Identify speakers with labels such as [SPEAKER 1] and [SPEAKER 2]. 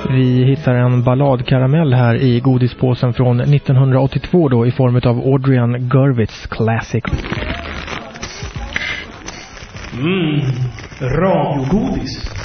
[SPEAKER 1] Vi hittar en balladkaramell här i godispåsen från 1982 då i form av Adrian Gurwitz Classic.
[SPEAKER 2] Radiogodis.